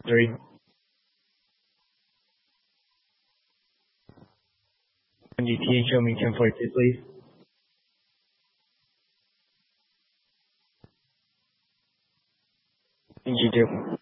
Three. NDT and show me 1042, please. Thank you too.